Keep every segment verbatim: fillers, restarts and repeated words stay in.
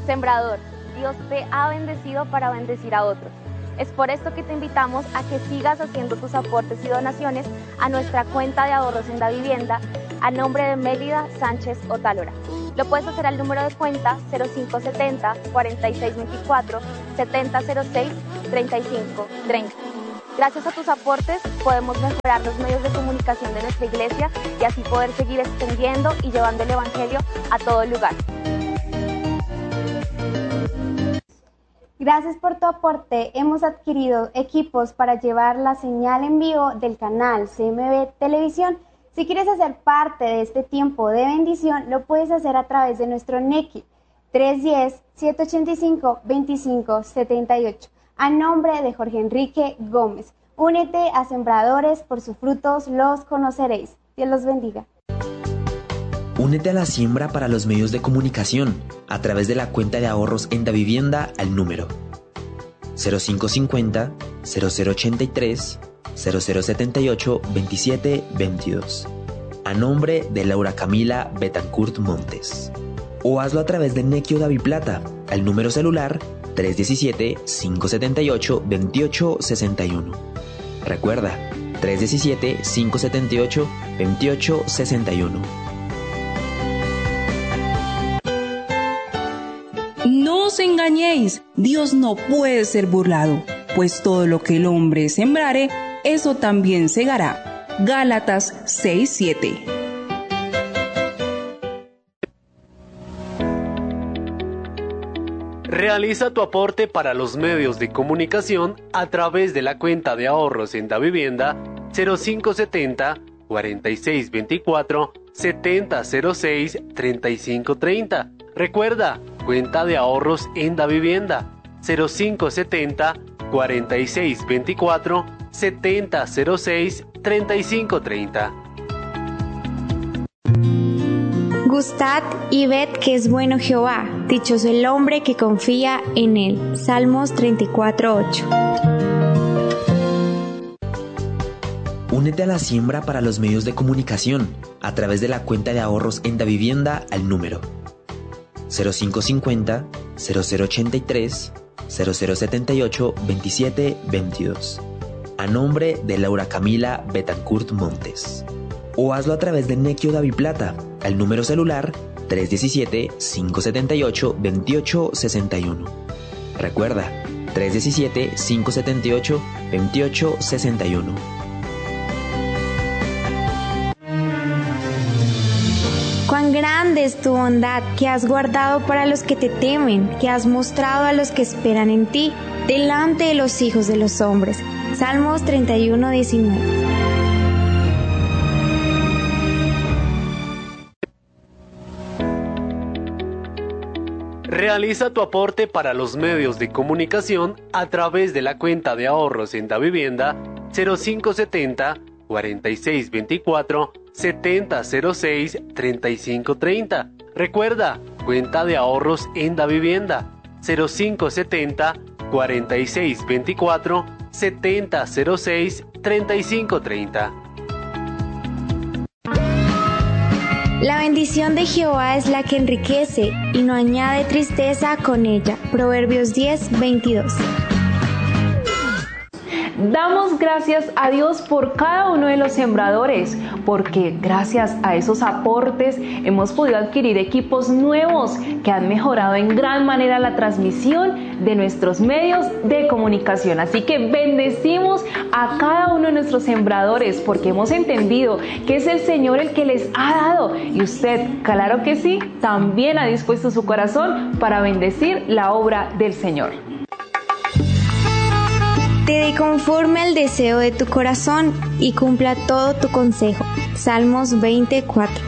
Sembrador, Dios te ha bendecido para bendecir a otros. Es por esto que te invitamos a que sigas haciendo tus aportes y donaciones a nuestra cuenta de ahorros en Davivienda a nombre de Mélida Sánchez Otálora. Lo puedes hacer al número de cuenta cero cinco setenta, cuarenta y seis veinticuatro, setenta cero seis, treinta y cinco treinta. Gracias a tus aportes podemos mejorar los medios de comunicación de nuestra iglesia y así poder seguir extendiendo y llevando el evangelio a todo lugar. Gracias por tu aporte. Hemos adquirido equipos para llevar la señal en vivo del canal C M B Televisión. Si quieres hacer parte de este tiempo de bendición, lo puedes hacer a través de nuestro N E C I tres uno cero, siete ocho cinco, dos cinco siete ocho. A nombre de Jorge Enrique Gómez, únete a Sembradores, por sus frutos los conoceréis. Dios los bendiga. Únete a la siembra para los medios de comunicación a través de la cuenta de ahorros en Davivienda al número cero cinco cincuenta, cero cero ochenta y tres, cero cero setenta y ocho, veintisiete veintidós. A nombre de Laura Camila Betancourt Montes. O hazlo a través de Nequio Daviplata al número celular tres uno siete, cinco siete ocho, dos ocho seis uno. Recuerda, tres uno siete, cinco siete ocho, dos ocho seis uno. No os engañéis, Dios no puede ser burlado, pues todo lo que el hombre sembrare, eso también segará. Gálatas seis siete. Realiza tu aporte para los medios de comunicación a través de la cuenta de ahorros en Davivienda cero cinco setenta, cuarenta y seis veinticuatro, setenta cero seis, treinta y cinco treinta. Recuerda, cuenta de ahorros en Davivienda cero cinco setenta, cuarenta y seis veinticuatro, setenta cero seis, treinta y cinco treinta. Gustad y ved que es bueno Jehová, dichoso el hombre que confía en él. Salmos treinta y cuatro ocho. Únete a la siembra para los medios de comunicación a través de la cuenta de ahorros en Davivienda al número cero cinco cincuenta, cero cero ochenta y tres, cero cero setenta y ocho, veintisiete veintidós. A nombre de Laura Camila Betancourt Montes. O hazlo a través de Nequio Daviplata al número celular tres uno siete, cinco siete ocho, dos ocho seis uno. Recuerda, tres uno siete, cinco siete ocho, dos ocho seis uno. Cuán grande es tu bondad, que has guardado para los que te temen, que has mostrado a los que esperan en ti, delante de los hijos de los hombres. Salmos treinta y uno diecinueve. Realiza tu aporte para los medios de comunicación a través de la cuenta de ahorros en Davivienda cero cinco setenta, cuarenta y seis veinticuatro, setenta cero seis, treinta y cinco treinta. Recuerda, cuenta de ahorros en Davivienda cero cinco setenta, cuarenta y seis veinticuatro, setenta cero seis, treinta y cinco treinta. La bendición de Jehová es la que enriquece y no añade tristeza con ella. Proverbios diez veintidós. Damos gracias a Dios por cada uno de los sembradores, porque gracias a esos aportes hemos podido adquirir equipos nuevos que han mejorado en gran manera la transmisión de nuestros medios de comunicación. Así que bendecimos a cada uno de nuestros sembradores, porque hemos entendido que es el Señor el que les ha dado, y usted, claro que sí, también ha dispuesto su corazón para bendecir la obra del Señor. Te dé conforme al deseo de tu corazón y cumpla todo tu consejo. Salmos veinticuatro.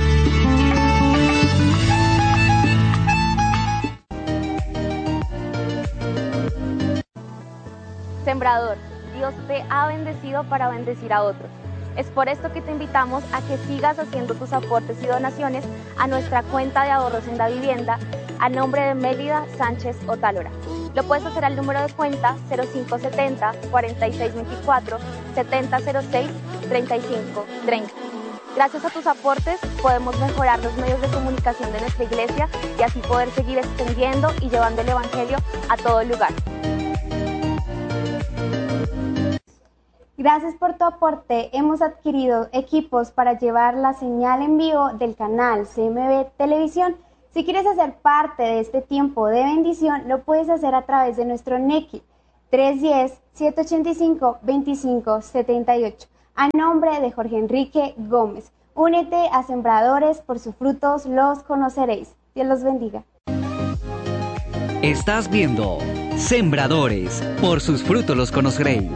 Sembrador, Dios te ha bendecido para bendecir a otros. Es por esto que te invitamos a que sigas haciendo tus aportes y donaciones a nuestra cuenta de ahorros en Davivienda a nombre de Mélida Sánchez Otálora. Lo puedes hacer al número de cuenta cero cinco setenta, cuarenta y seis veinticuatro, setenta cero seis, treinta y cinco treinta. Gracias a tus aportes podemos mejorar los medios de comunicación de nuestra iglesia y así poder seguir extendiendo y llevando el Evangelio a todo lugar. Gracias por tu aporte. Hemos adquirido equipos para llevar la señal en vivo del canal C M B Televisión. Si quieres hacer parte de este tiempo de bendición, lo puedes hacer a través de nuestro N E C I tres uno cero, siete ocho cinco, dos cinco siete ocho. A nombre de Jorge Enrique Gómez, únete a Sembradores, por sus frutos los conoceréis. Dios los bendiga. Estás viendo Sembradores, por sus frutos los conoceréis.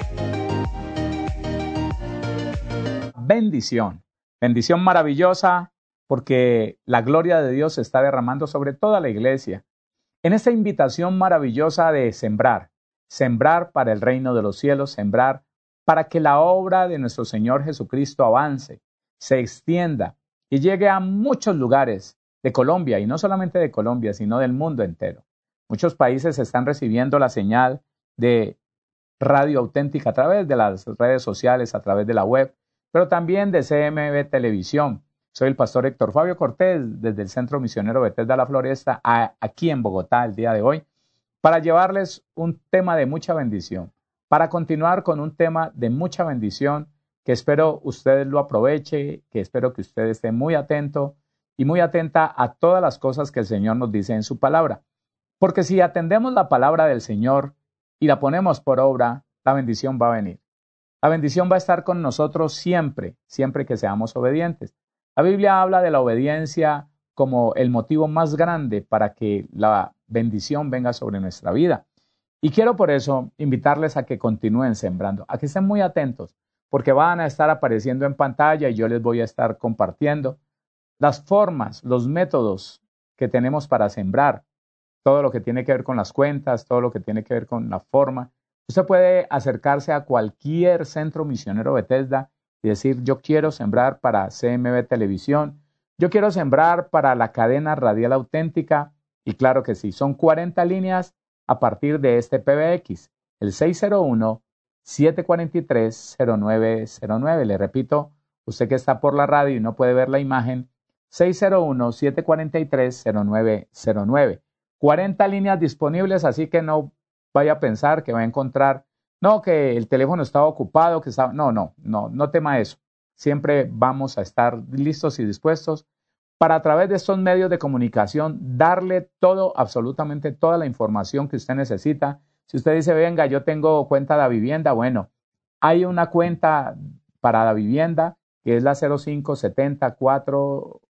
Bendición, bendición maravillosa, porque la gloria de Dios se está derramando sobre toda la iglesia. En esta invitación maravillosa de sembrar, sembrar para el reino de los cielos, sembrar para que la obra de nuestro Señor Jesucristo avance, se extienda y llegue a muchos lugares de Colombia, y no solamente de Colombia, sino del mundo entero. Muchos países están recibiendo la señal de Radio Auténtica a través de las redes sociales, a través de la web, pero también de C M B Televisión. Soy el pastor Héctor Fabio Cortés, desde el Centro Misionero Bethesda La Floresta, a, aquí en Bogotá el día de hoy, para llevarles un tema de mucha bendición, para continuar con un tema de mucha bendición que espero ustedes lo aproveche, que espero que usted esté muy atento y muy atenta a todas las cosas que el Señor nos dice en su palabra. Porque si atendemos la palabra del Señor y la ponemos por obra, la bendición va a venir. La bendición va a estar con nosotros siempre, siempre que seamos obedientes. La Biblia habla de la obediencia como el motivo más grande para que la bendición venga sobre nuestra vida. Y quiero por eso invitarles a que continúen sembrando, a que estén muy atentos, porque van a estar apareciendo en pantalla y yo les voy a estar compartiendo las formas, los métodos que tenemos para sembrar, todo lo que tiene que ver con las cuentas, todo lo que tiene que ver con la forma. Usted puede acercarse a cualquier centro misionero Bethesda y decir, yo quiero sembrar para C M B Televisión, yo quiero sembrar para la cadena radial auténtica, y claro que sí, son cuarenta líneas a partir de este P B X, el seis cero uno, siete cuatro tres, cero nueve cero nueve. Le repito, usted que está por la radio y no puede ver la imagen, seis cero uno, siete cuatro tres, cero nueve cero nueve. cuarenta líneas disponibles, así que no vaya a pensar que va a encontrar, no, que el teléfono estaba ocupado, que estaba, no, no, no, no tema eso. Siempre vamos a estar listos y dispuestos para a través de estos medios de comunicación darle todo, absolutamente toda la información que usted necesita. Si usted dice, venga, yo tengo cuenta de vivienda, bueno, hay una cuenta para la vivienda que es la cero cinco setenta, cuatro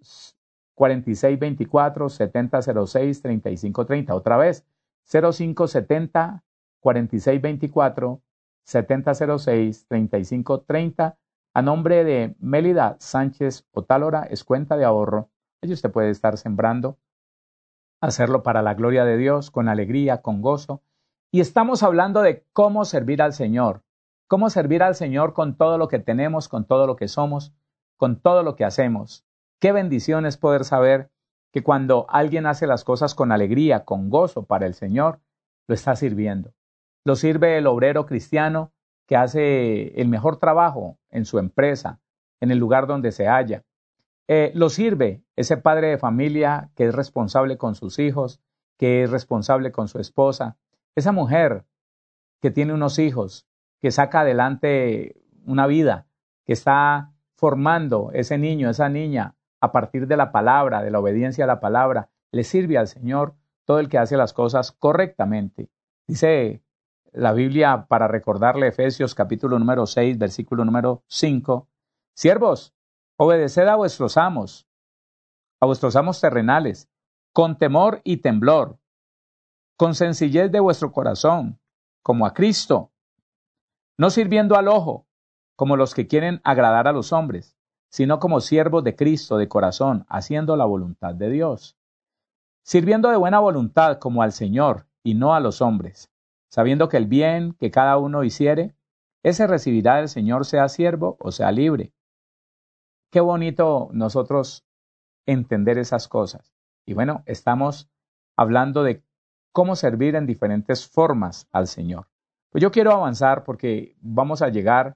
cuarenta y seis veinticuatro, setenta cero seis, treinta y cinco treinta. Otra vez, cero cinco setenta, cuarenta y seis veinticuatro, setenta cero seis, treinta y cinco treinta. A nombre de Mélida Sánchez Otálora, es cuenta de ahorro. Allí usted puede estar sembrando, hacerlo para la gloria de Dios, con alegría, con gozo. Y estamos hablando de cómo servir al Señor. Cómo servir al Señor con todo lo que tenemos, con todo lo que somos, con todo lo que hacemos. Qué bendición es poder saber que cuando alguien hace las cosas con alegría, con gozo para el Señor, lo está sirviendo. Lo sirve el obrero cristiano que hace el mejor trabajo en su empresa, en el lugar donde se halla. Eh, lo sirve ese padre de familia que es responsable con sus hijos, que es responsable con su esposa, esa mujer que tiene unos hijos, que saca adelante una vida, que está formando ese niño, esa niña, a partir de la palabra, de la obediencia a la palabra. Le sirve al Señor todo el que hace las cosas correctamente. Dice la Biblia, para recordarle, Efesios capítulo número seis, versículo número cinco, siervos, obedeced a vuestros amos, a vuestros amos terrenales, con temor y temblor, con sencillez de vuestro corazón, como a Cristo, no sirviendo al ojo, como los que quieren agradar a los hombres, sino como siervos de Cristo de corazón, haciendo la voluntad de Dios, sirviendo de buena voluntad como al Señor y no a los hombres, sabiendo que el bien que cada uno hiciere, ese recibirá del Señor, sea siervo o sea libre. Qué bonito nosotros entender esas cosas. Y bueno, estamos hablando de cómo servir en diferentes formas al Señor. Pues yo quiero avanzar porque vamos a llegar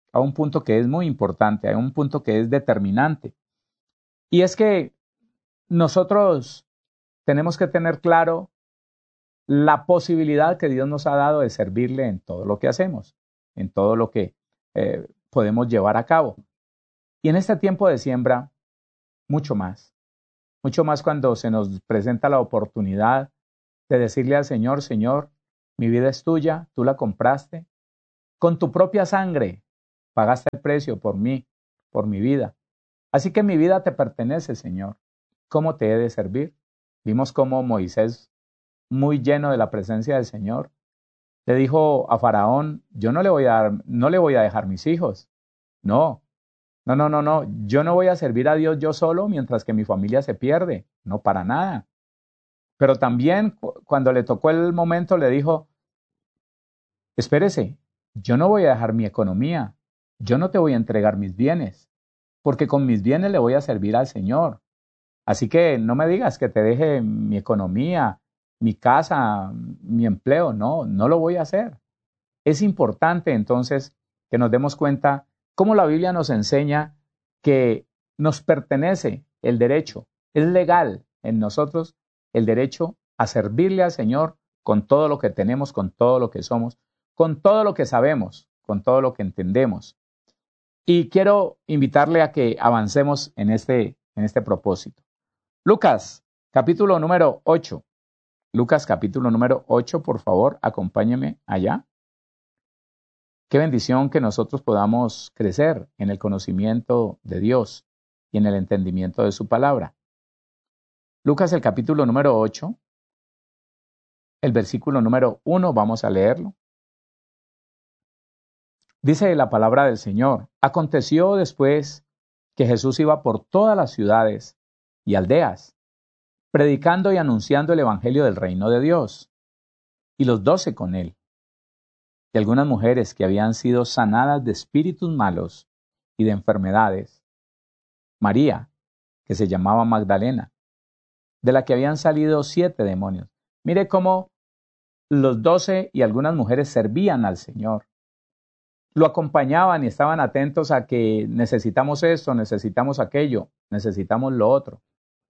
a un punto que es muy importante, a un punto que es determinante. Y es que nosotros tenemos que tener claro la posibilidad que Dios nos ha dado de servirle en todo lo que hacemos, en todo lo que eh, podemos llevar a cabo. Y en este tiempo de siembra, mucho más. Mucho más cuando se nos presenta la oportunidad de decirle al Señor, Señor, mi vida es tuya, tú la compraste, con tu propia sangre pagaste el precio por mí, por mi vida. Así que mi vida te pertenece, Señor. ¿Cómo te he de servir? Vimos cómo Moisés, muy lleno de la presencia del Señor, le dijo a Faraón, yo no le voy a dar, no le voy a dejar mis hijos. No, no, no, no, no. Yo no voy a servir a Dios yo solo mientras que mi familia se pierde. No, para nada. Pero también cuando le tocó el momento le dijo, espérese, yo no voy a dejar mi economía. Yo no te voy a entregar mis bienes, porque con mis bienes le voy a servir al Señor. Así que no me digas que te deje mi economía, mi casa, mi empleo. No, no lo voy a hacer. Es importante entonces que nos demos cuenta cómo la Biblia nos enseña que nos pertenece el derecho, es legal en nosotros el derecho a servirle al Señor con todo lo que tenemos, con todo lo que somos, con todo lo que sabemos, con todo lo que entendemos. Y quiero invitarle a que avancemos en este, en este propósito. Lucas, capítulo número ocho. Lucas, capítulo número ocho, por favor, acompáñeme allá. Qué bendición que nosotros podamos crecer en el conocimiento de Dios y en el entendimiento de su palabra. Lucas, el capítulo número ocho, el versículo número uno, vamos a leerlo. Dice la palabra del Señor, aconteció después que Jesús iba por todas las ciudades y aldeas, predicando y anunciando el evangelio del reino de Dios, y los doce con él. Y algunas mujeres que habían sido sanadas de espíritus malos y de enfermedades. María, que se llamaba Magdalena, de la que habían salido siete demonios. Mire cómo los doce y algunas mujeres servían al Señor. Lo acompañaban y estaban atentos a que necesitamos esto, necesitamos aquello, necesitamos lo otro.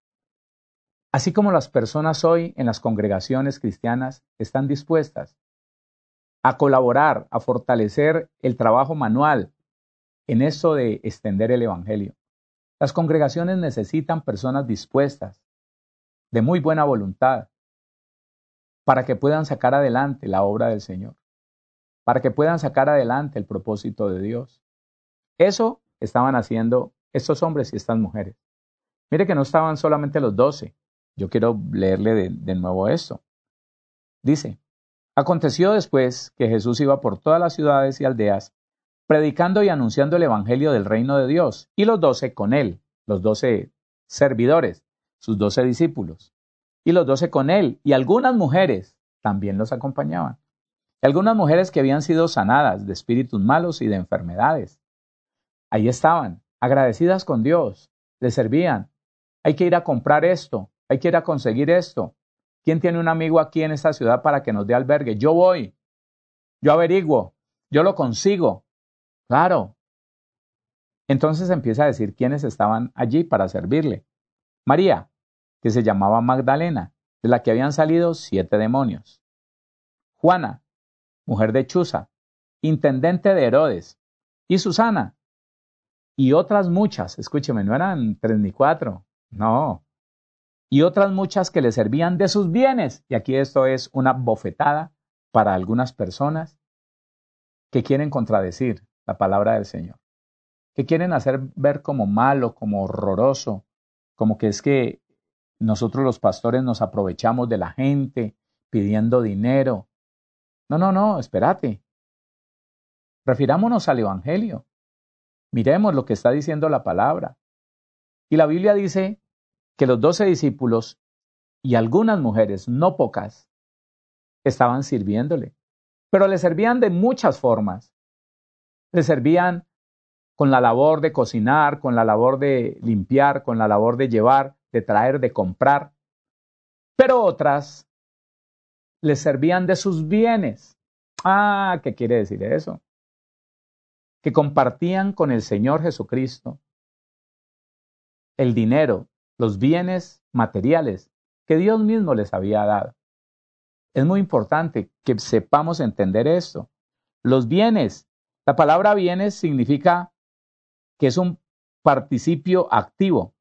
Así como las personas hoy en las congregaciones cristianas están dispuestas a colaborar, a fortalecer el trabajo manual en eso de extender el evangelio. Las congregaciones necesitan personas dispuestas, de muy buena voluntad, para que puedan sacar adelante la obra del Señor, para que puedan sacar adelante el propósito de Dios. Eso estaban haciendo estos hombres y estas mujeres. Mire que no estaban solamente los doce. Yo quiero leerle de, de nuevo esto. Dice, aconteció después que Jesús iba por todas las ciudades y aldeas, predicando y anunciando el evangelio del reino de Dios, y los doce con él, los doce servidores, sus doce discípulos, y los doce con él, y algunas mujeres también los acompañaban. Y algunas mujeres que habían sido sanadas de espíritus malos y de enfermedades. Ahí estaban, agradecidas con Dios, le servían. Hay que ir a comprar esto, hay que ir a conseguir esto. ¿Quién tiene un amigo aquí en esta ciudad para que nos dé albergue? Yo voy, yo averiguo, yo lo consigo. Claro. Entonces empieza a decir quiénes estaban allí para servirle. María, que se llamaba Magdalena, de la que habían salido siete demonios. Juana, mujer de Chuza, intendente de Herodes. Y Susana. Y otras muchas, escúcheme, no eran tres ni cuatro, no. Y otras muchas que le servían de sus bienes. Y aquí esto es una bofetada para algunas personas que quieren contradecir la palabra del Señor, que quieren hacer ver como malo, como horroroso, como que es que nosotros los pastores nos aprovechamos de la gente pidiendo dinero. No, no, no, espérate. Refirámonos al Evangelio. Miremos lo que está diciendo la palabra. Y la Biblia dice que los doce discípulos y algunas mujeres, no pocas, estaban sirviéndole. Pero le servían de muchas formas. Le servían con la labor de cocinar, con la labor de limpiar, con la labor de llevar, de traer, de comprar. Pero otras les servían de sus bienes. Ah, ¿qué quiere decir eso? que compartían con el Señor Jesucristo el dinero, los bienes materiales que Dios mismo les había dado. Es muy importante que sepamos entender esto. Los bienes, la palabra bienes significa que es un participio activo.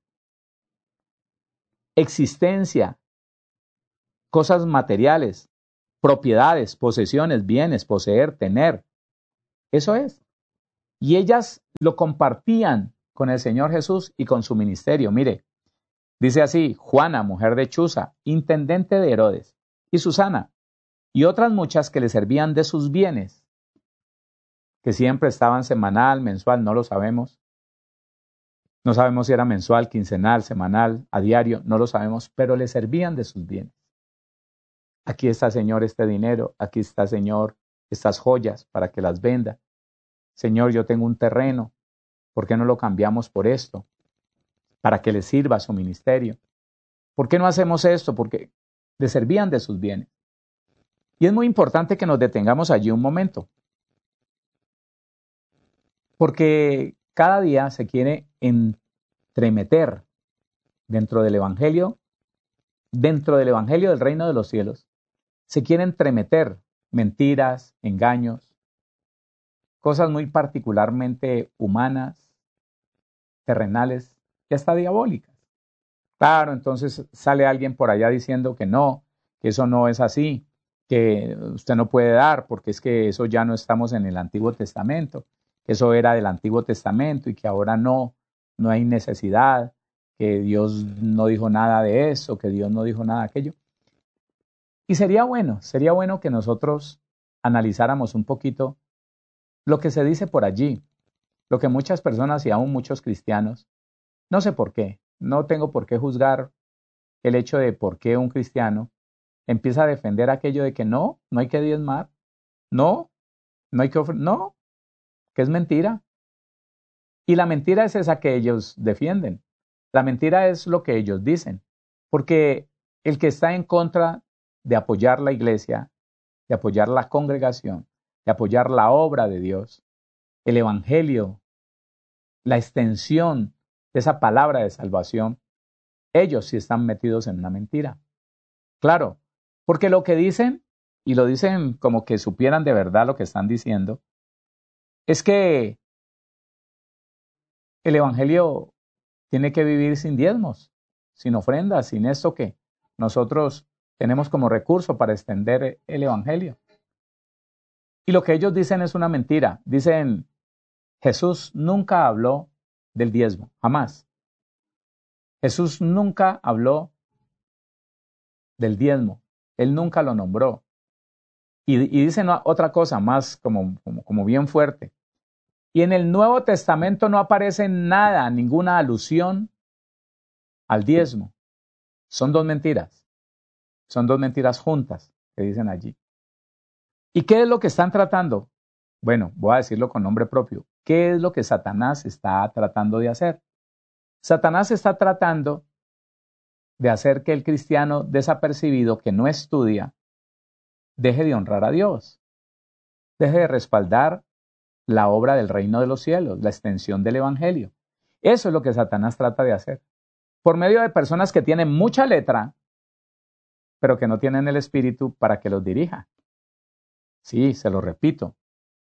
Existencia, cosas materiales, propiedades, posesiones, bienes, poseer, tener. Eso es. Y ellas lo compartían con el Señor Jesús y con su ministerio. Mire, dice así: Juana, mujer de Chuza, intendente de Herodes, y Susana, y otras muchas que le servían de sus bienes, que siempre estaban semanal, mensual, no lo sabemos. No sabemos si era mensual, quincenal, semanal, a diario, no lo sabemos, pero le servían de sus bienes. Aquí está, Señor, este dinero, aquí está, Señor, estas joyas para que las venda. Señor, yo tengo un terreno, ¿por qué no lo cambiamos por esto? Para que le sirva a su ministerio. ¿Por qué no hacemos esto? Porque le servían de sus bienes. Y es muy importante que nos detengamos allí un momento. Porque cada día se quiere entremeter dentro del Evangelio, dentro del Evangelio del Reino de los Cielos, se quiere entremeter mentiras, engaños, cosas muy particularmente humanas, terrenales y hasta diabólicas. Claro, entonces sale alguien por allá diciendo que no, que eso no es así, que usted no puede dar porque es que eso ya no estamos en el Antiguo Testamento, que eso era del Antiguo Testamento y que ahora no, no hay necesidad, que Dios no dijo nada de eso, que Dios no dijo nada de aquello. Y sería bueno, sería bueno que nosotros analizáramos un poquito lo que se dice por allí, lo que muchas personas y aún muchos cristianos, no sé por qué, no tengo por qué juzgar el hecho de por qué un cristiano empieza a defender aquello de que no, no hay que diezmar, no, no hay que ofrecer, no, que es mentira. Y la mentira es esa que ellos defienden. La mentira es lo que ellos dicen, porque el que está en contra de apoyar la iglesia, de apoyar la congregación, de apoyar la obra de Dios, el evangelio, la extensión de esa palabra de salvación, ellos sí están metidos en una mentira. Claro, porque lo que dicen, y lo dicen como que supieran de verdad lo que están diciendo, es que el evangelio tiene que vivir sin diezmos, sin ofrendas, sin esto que nosotros tenemos como recurso para extender el evangelio. Y lo que ellos dicen es una mentira. Dicen, Jesús nunca habló del diezmo, jamás. Jesús nunca habló del diezmo, él nunca lo nombró. Y, y dicen otra cosa más como, como, como bien fuerte. Y en el Nuevo Testamento no aparece nada, ninguna alusión al diezmo. Son dos mentiras. Son dos mentiras juntas que dicen allí. ¿Y qué es lo que están tratando? Bueno, voy a decirlo con nombre propio. ¿Qué es lo que Satanás está tratando de hacer? Satanás está tratando de hacer que el cristiano desapercibido que no estudia deje de honrar a Dios, deje de respaldar la obra del reino de los cielos, la extensión del evangelio. Eso es lo que Satanás trata de hacer. Por medio de personas que tienen mucha letra, pero que no tienen el espíritu para que los dirija. Sí, se lo repito.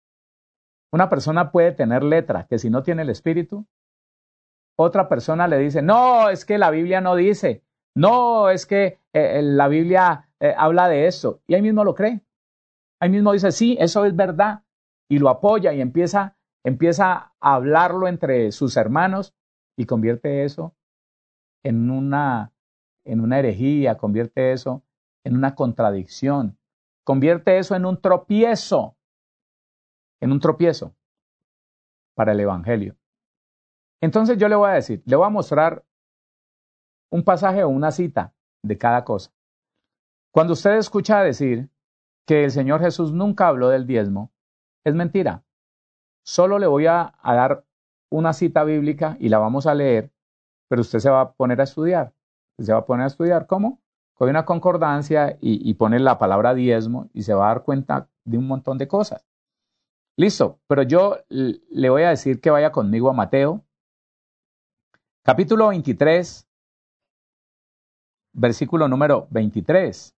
Una persona puede tener letra, que si no tiene el espíritu, otra persona le dice, no, es que la Biblia no dice, no, es que eh, la Biblia eh, habla de eso, y ahí mismo lo cree. Ahí mismo dice, sí, eso es verdad, y lo apoya y empieza, empieza a hablarlo entre sus hermanos y convierte eso en una, en una herejía, convierte eso en una contradicción, convierte eso en un tropiezo, en un tropiezo para el evangelio. Entonces yo le voy a decir, le voy a mostrar un pasaje o una cita de cada cosa. Cuando usted escucha decir que el Señor Jesús nunca habló del diezmo, es mentira. Solo le voy a, a dar una cita bíblica y la vamos a leer, pero usted se va a poner a estudiar. Usted se va a poner a estudiar, ¿cómo? Coge una concordancia y, y pone la palabra diezmo y se va a dar cuenta de un montón de cosas. Listo, pero yo le voy a decir que vaya conmigo a Mateo, capítulo veintitrés, versículo número veintitrés.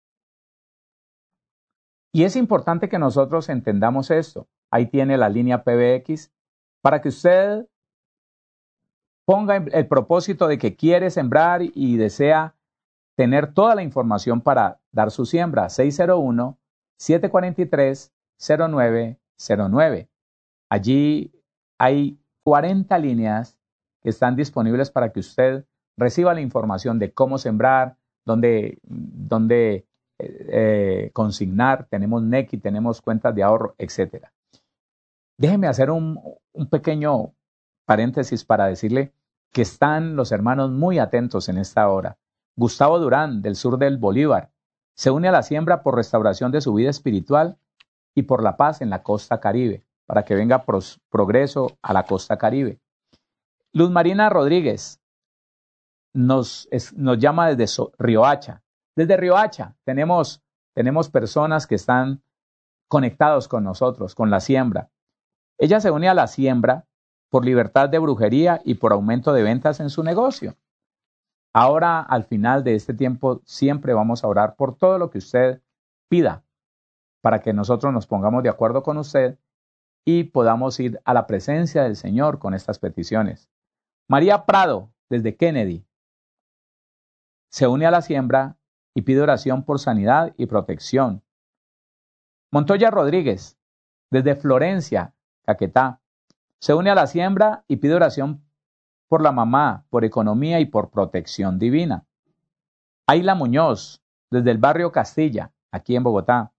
Y es importante que nosotros entendamos esto. Ahí tiene la línea P B X para que usted ponga el propósito de que quiere sembrar y desea tener toda la información para dar su siembra. seis cero uno, siete cuatro tres, cero nueve cero nueve. Allí hay cuarenta líneas que están disponibles para que usted reciba la información de cómo sembrar, dónde, dónde eh, consignar. Tenemos N E C I, tenemos cuentas de ahorro, etcétera. Déjeme hacer un, un pequeño paréntesis para decirle que están los hermanos muy atentos en esta hora. Gustavo Durán, del sur del Bolívar, se une a la siembra por restauración de su vida espiritual y por la paz en la costa Caribe, para que venga pros, progreso a la costa Caribe. Luz Marina Rodríguez nos, es, nos llama desde so, Riohacha. Desde Riohacha tenemos, tenemos personas que están conectados con nosotros, con la siembra. Ella se une a la siembra por libertad de brujería y por aumento de ventas en su negocio. Ahora, al final de este tiempo, siempre vamos a orar por todo lo que usted pida para que nosotros nos pongamos de acuerdo con usted y podamos ir a la presencia del Señor con estas peticiones. María Prado, desde Kennedy, se une a la siembra y pide oración por sanidad y protección. Montoya Rodríguez, desde Florencia, Caquetá, se une a la siembra y pide oración por la mamá, por economía y por protección divina. Ayla Muñoz, desde el barrio Castilla, aquí en Bogotá,